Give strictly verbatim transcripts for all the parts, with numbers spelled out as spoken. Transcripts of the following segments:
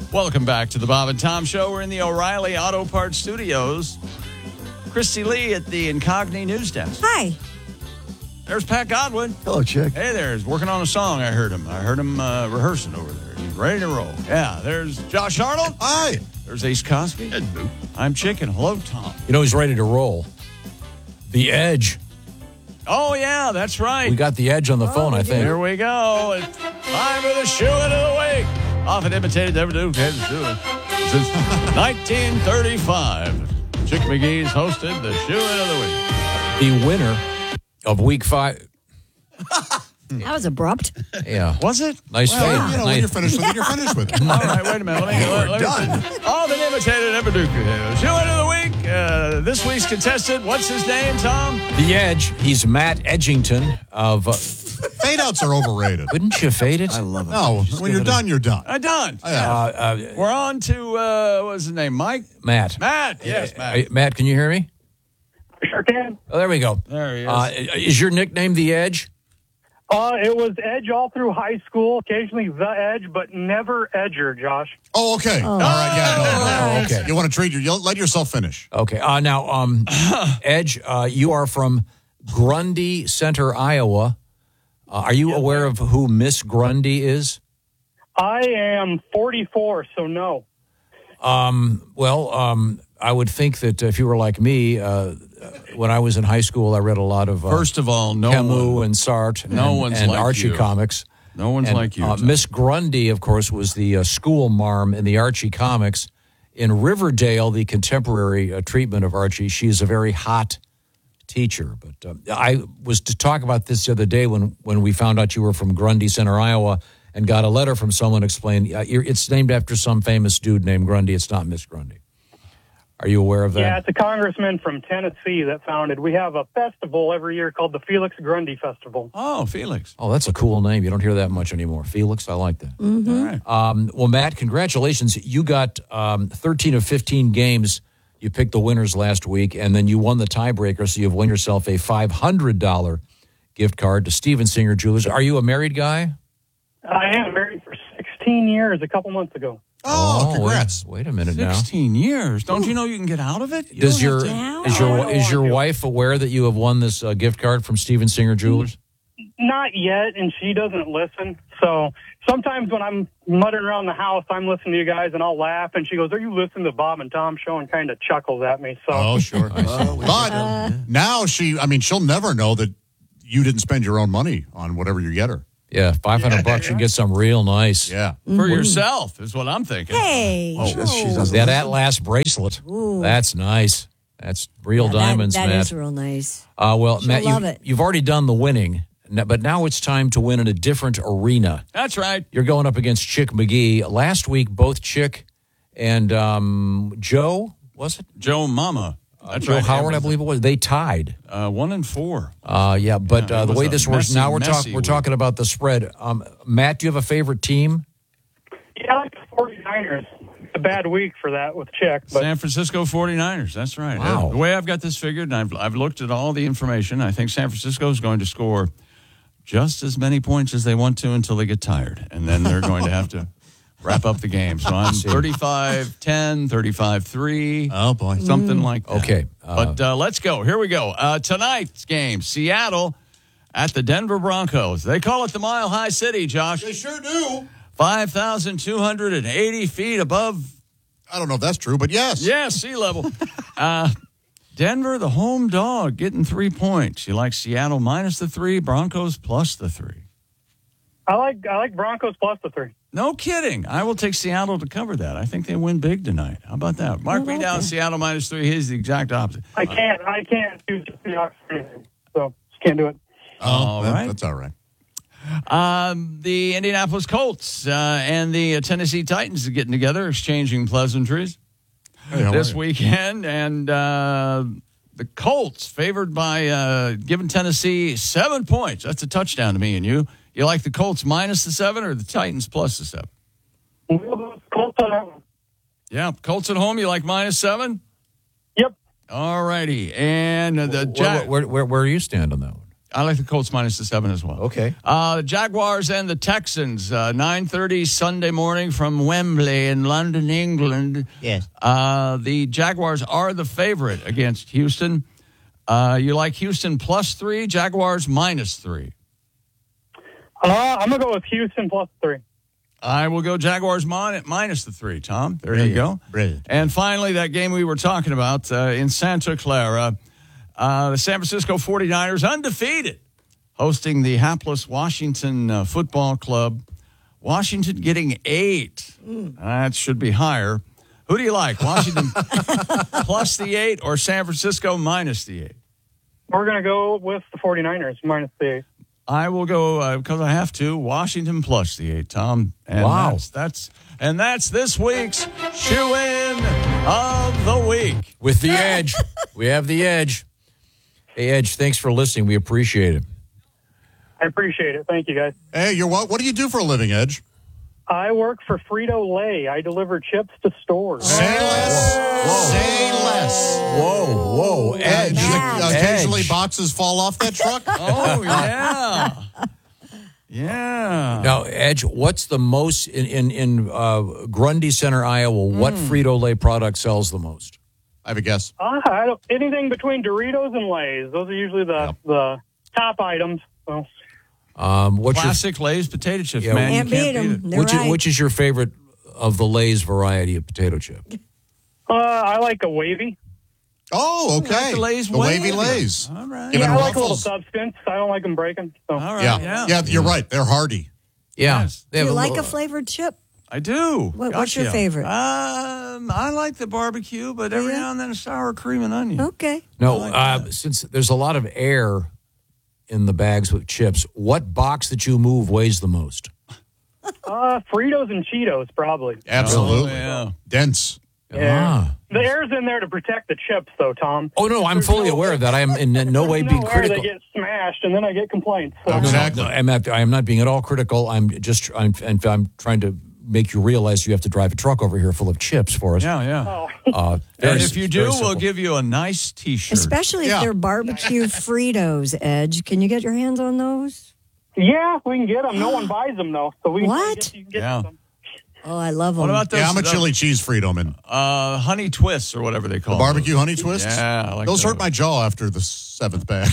Welcome back to the Bob and Tom Show. We're in the O'Reilly Auto Parts Studios. Christy Lee at the Incogni News Desk. Hi. There's Pat Godwin. Hello, Chick. Hey there. He's working on a song. I heard him. I heard him uh, rehearsing over there. He's ready to roll. Yeah, there's Josh Arnold. Hi. There's Ace Cosby. Hello. I'm Chicken. Hello, Tom. You know, he's ready to roll. The Edge. Oh, yeah, that's right. We got the Edge on the phone, I think. Here we go. It's time for the shoe of the week. Often imitated, never do. Since nineteen thirty-five, Chick McGee's hosted the shoe of the week. The winner of week five. That was abrupt. Yeah. Was it? Nice Well, fade. you know, nice. when you're finished with it, you're finished with it. All right, wait a minute. Let me, let, let me done. Often imitated, never do. Shoe of the week. Uh, this week's contestant, what's his name, Tom? The Edge. He's Matt Edgington of... Uh, Fade outs are overrated. wouldn't you fade it? I love it. No, when you're done, you're done. I'm done. Uh, uh, We're on to, uh, what's his name, Mike? Matt. Matt. Yes, Matt. Uh, Matt, can you hear me? Sure can. Oh, there we go. There he is. Uh, is your nickname The Edge? Uh, it was Edge all through high school, occasionally The Edge, but never Edger, Josh. Oh, okay. All right, yeah, no, no. Oh, okay. You want to trade your, you'll let yourself finish. Okay. Uh, now, um, Edge, uh, you are from Grundy Center, Iowa. Uh, are you aware of who Miss Grundy is? I am forty-four, so no. Um, well, um, I would think that if you were like me, uh, when I was in high school, I read a lot of uh, First of all, no Camus one, and Sartre no and, one's and like Archie you. comics. No one's And, like you. Uh, Tom. Miss Grundy, of course, was the uh, school marm in the Archie comics. In Riverdale, the contemporary uh, treatment of Archie, she is a very hot teacher. But uh, I was to talk about this the other day when, when we found out you were from Grundy Center, Iowa, and got a letter from someone explaining uh, you're, it's named after some famous dude named Grundy. It's not Miss Grundy. Are you aware of that? Yeah, it's a congressman from Tennessee that founded. We have a festival every year called the Felix Grundy Festival. Oh, Felix. Oh, that's a cool name. You don't hear that much anymore. Felix, I like that. Mm-hmm. All right. Um, well, Matt, congratulations. You got um, thirteen of fifteen games. You picked the winners last week, and then you won the tiebreaker, so you've won yourself a five hundred dollars gift card to Steven Singer Jewelers. Are you a married guy? I am married for sixteen years a couple months ago. Oh, congrats. Wait, wait a minute now. sixteen years. Don't you know you can get out of it? You Does don't your have to- is your No, I is don't your want to. wife aware that you have won this uh, gift card from Steven Singer Jewelers? Not yet, and she doesn't listen. So sometimes when I'm muttering around the house, I'm listening to you guys, and I'll laugh, and she goes, "Are you listening to Bob and Tom show?" and kind of chuckles at me. So Oh, sure. I see. But now she, I mean, she'll never know that you didn't spend your own money on whatever you get her. Yeah, five hundred bucks. You can get some real nice. Yeah. For yourself is what I'm thinking. Hey. Oh, she doesn't That Atlas bracelet. Ooh. That's nice. That's real Yeah, that- diamonds, that Matt. is real nice. Uh, well, She'll Matt, love you, it. you've already done the winning, n- but now it's time to win in a different arena. That's right. You're going up against Chick McGee. Last week, both Chick and um, Joe, was it? Joe Mama. That's Joe right. Howard, I believe it was. They tied. Uh, one and four. Uh, yeah, but Yeah, uh, it the was way a this works messy, now, we're, talk- messy we're week. talking about the spread. Um, Matt, do you have a favorite team? yeah, I like the forty-niners. It's a bad week for that with Chick, but San Francisco forty-niners. That's right. Wow. Uh, the way I've got this figured, and I've, I've looked at all the information, I think San Francisco is going to score just as many points as they want to until they get tired. And then they're going to have to wrap up the game. So I'm thirty-five ten, thirty-five three. Oh, boy. Something like that. Okay, uh, but uh, let's go. Here we go. Uh, tonight's game, Seattle at the Denver Broncos. They call it the Mile High City, Josh. They sure do. five thousand two hundred eighty feet above, I don't know if that's true, but yes. yeah, sea level. uh, Denver, the home dog, getting three points. You like Seattle minus the three, Broncos plus the three. I like I like Broncos plus the three. No kidding. I will take Seattle to cover that. I think they win big tonight. How about that? Mark me down, Seattle minus three. Here's the exact opposite. I can't I can't do the Seahawks, so just can't do it. Oh, All that- right. That's all right. Um, the Indianapolis Colts uh, and the uh, Tennessee Titans are getting together, exchanging pleasantries Hey, how this are you? weekend. And uh, the Colts favored by uh, giving Tennessee seven points. That's a touchdown to me and you. You like the Colts minus the seven or the Titans plus the seven? Colts on that one. Yeah, Colts at home, you like minus seven? Yep. All righty. And uh, the where, Jack. where, where, where do you stand on that one? I like the Colts minus the seven as well. Okay. Uh, Jaguars and the Texans, uh, nine thirty Sunday morning from Wembley in London, England. Yes. Uh, the Jaguars are the favorite against Houston. Uh, you like Houston plus three, Jaguars minus three. Uh, I'm going to go with Houston plus three. I will go Jaguars min- minus the three, Tom. There you go. Brilliant. And finally, that game we were talking about uh, in Santa Clara, uh, the San Francisco forty-niners, undefeated, hosting the hapless Washington uh, Football Club. Washington getting eight. Mm. That should be higher. Who do you like, Washington plus the eight or San Francisco minus the eight? We're going to go with the forty-niners minus the eight. I will go uh, because I have to. Washington plus the eight, Tom. And Wow. That's, that's and that's this week's shoe-in of the week. With the edge. We have the edge. Hey, Edge, thanks for listening. We appreciate it. I appreciate it. Thank you, guys. Hey, you're what? What do you do for a living, Edge? I work for Frito-Lay. I deliver chips to stores. Say less. Say less. Whoa, whoa, Edge. Uh, occasionally, Edge. boxes fall off that truck. Oh, yeah. Yeah. Now, Edge, what's the most, in, in, in uh, Grundy Center, Iowa, what Frito-Lay product sells the most? I have a guess. Uh, I don't, anything between Doritos and Lay's. Those are usually the, Yep. the top items. So. Um, what's your, Classic Lay's potato chips, Yeah, man. Can't you can't beat beat 'em. it. They're which, is, right. which is your favorite of the Lay's variety of potato chip? Uh, I like a wavy. Oh, You okay. like the Lays the wavy wavy. Lays. All right. Give it Yeah, a I like a little Ruffles. substance. I don't like them breaking. So. All right. Yeah. Yeah. yeah, You're right. They're hardy. Yeah. Yes. They have You like little- a flavored chip? I do. What- what's your Gotcha. favorite? Um, I like the barbecue, but every Yeah. now and then a sour cream and onion. Okay. No, like uh, since there's a lot of air in the bags with chips, what box that you move weighs the most? Uh, Fritos and Cheetos, probably. Absolutely. Oh, yeah. Dense. Yeah. Ah. The air's in there to protect the chips, though, Tom. Oh, no, I'm fully aware of that. I am in no way There's being no air, critical. they get smashed, and then I get complaints. So. No, no, Exactly. no, I'm not, I'm not being at all critical. I'm just, I'm, and I'm trying to make you realize you have to drive a truck over here full of chips for us. Yeah, yeah. Oh. Uh, very And s- if you very do, simple. we'll give you a nice T-shirt. Especially Yeah. if they're barbecue Fritos, Edge. Can you get your hands on those? Yeah, we can get them. No one buys them, though. So we can What? Get, you can get Yeah. some. Oh, I love them. What about those? Yeah, I'm a the- chili cheese Frito man. Uh, honey twists or whatever they call The them. barbecue honey twists. Yeah, I like those those. hurt my jaw after the seventh bag.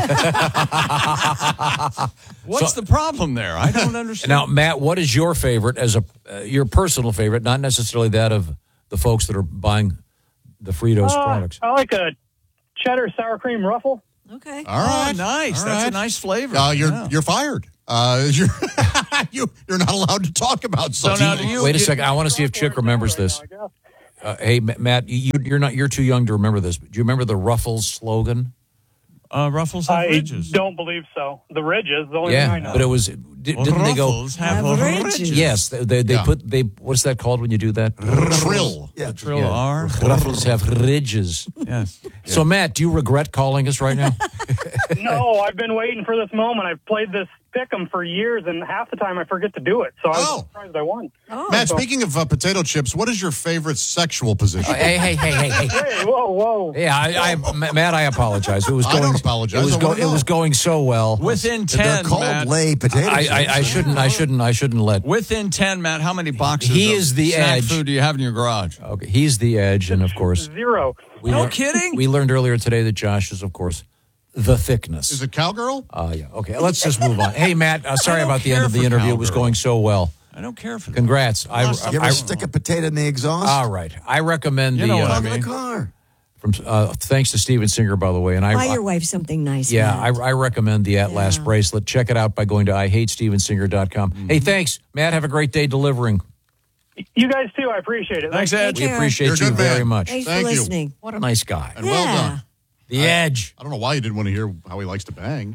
What's the problem there? I don't understand. Now, Matt, what is your favorite as a uh, your personal favorite, not necessarily that of the folks that are buying the Fritos Uh, products? I like a cheddar sour cream ruffle. Okay. All right, Oh, nice. All That's a right. nice flavor. Uh, you're Yeah. you're fired. Uh, you're you you're not allowed to talk about So something. now do you- Wait a second. I want to see if Chick remembers this. Right now, I guess. Uh, hey, Ma- Matt, you, you're not you're too young to remember this. But do you remember the Ruffles slogan? Uh, Ruffles have I ridges. don't believe so. The ridges, the only thing I Yeah, know. but it was did, didn't they go? Ruffles have Have ridges. ridges. Yes, they they, they Yeah. put they. What's that called when you do that? Trill. Yeah. Trill Yeah. R. Ruffles have ridges. Yes. So, Matt, do you regret calling us right now? No, I've been waiting for this moment. I've played this pick'em for years, and half the time I forget to do it. So I was Oh. surprised I won. Oh. Matt, speaking of uh, potato chips, what is your favorite sexual position? hey, hey, hey, hey, hey. Hey, whoa, whoa. Yeah, I, I, Ma- Matt, I apologize. It was I going. don't apologize. It was, I go, wanna it was know. going so well. Within They're ten, called Matt. lay potato I, chips. I, I shouldn't. I shouldn't. I shouldn't let. Within ten, Matt, how many boxes He of is the snack edge. food do you have in your garage? Okay, he's the edge, and of course, Zero. we No lear- kidding? We learned earlier today that Josh is, of course, the thickness. Is it cowgirl? Uh, yeah. Okay, let's just move on. Hey, Matt. Uh, sorry don't about the care end of the for interview. It was cowgirl. going so well. I don't care for that. Congrats. I, Awesome. You ever I, stick a potato in the exhaust? all right. I recommend You the. know what uh, I Out of mean. the car. From uh, thanks to Steven Singer, by the way, and I. Buy your wife something nice. Yeah, I, Matt. I recommend the At Last Yeah. bracelet. Check it out by going to I hate steven singer dot com. Mm-hmm. Hey, thanks, Matt. Have a great day delivering. You guys, too. I appreciate it. Thanks, Ed. We care. appreciate You're a you good man. very much. Thanks Thank for you. listening. What a nice guy. And well Yeah. done. The Edge. I don't know why you didn't want to hear how he likes to bang.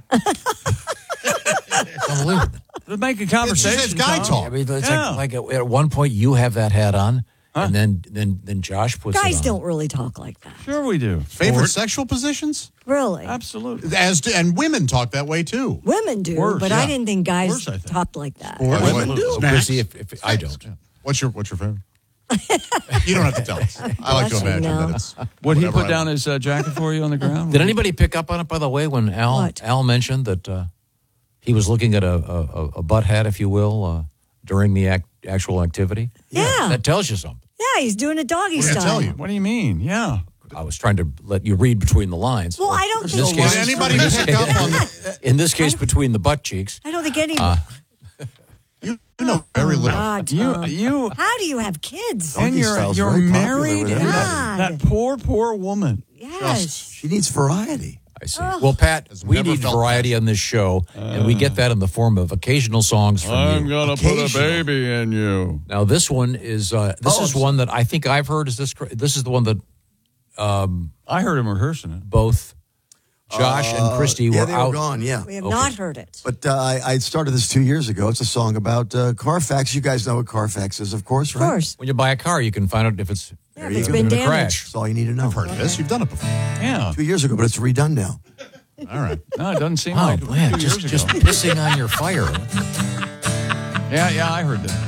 Unbelievable. Let's make a It's conversation. just guy Tom. talk. I mean, it's Yeah. like, like at, at one point you have that hat on, and then then then Josh puts Guys it on. don't really talk like that. Sure we do. Favorite Ford. sexual positions? Really. Absolutely. As do, and women talk that way too. Women do, Worse, but yeah. I didn't think guys Worse, I think. talked like that. By the way, Well, snacks. Chrissy, if, if I don't. What's your What's your favorite? You don't have to tell us. I like to Bless you imagine now. that it's. Would he whatever put I down want. his uh, jacket for you on the ground? Did anybody pick up on it, by the way, when Al What? Al mentioned that uh, he was looking at a, a, a butt hat, if you will, uh, during the act, actual activity? Yeah. That tells you something. Yeah, he's doing a doggy What did it style. tell you? What do you mean? Yeah. I was trying to let you read between the lines. Well, I don't In think this Did case, anybody in this pick case- up on the, in this case between the butt cheeks. I don't think any. you know very little. God, You, Tom. you, How do you have kids? and you're, style's you're very popular married. with and everybody. that, that poor, poor woman. Yes. She needs variety. I see. Well, Pat, Has we never need felt variety on this show, and we get that in the form of occasional songs from I'm you. gonna put a Occasional. baby in you. Now, this one is uh, this Oh, is it's- one that I think I've heard. Is this cor- this is the one that I heard him rehearsing it. both Josh and Christy yeah, were they out. were gone, yeah. We have Okay. not heard it. But uh, I, I started this two years ago. It's a song about uh, Carfax. You guys know what Carfax is, of course, Of right? course. When you buy a car, you can find out if it's Yeah, There if you it's go. been in a damaged. crash. That's all you need to know. I've heard of this. You've done it before. Yeah. Two years ago, but it's redone now. All right. No, it doesn't seem Oh like man, two just years just ago. pissing on your fire. Yeah, yeah, I heard that.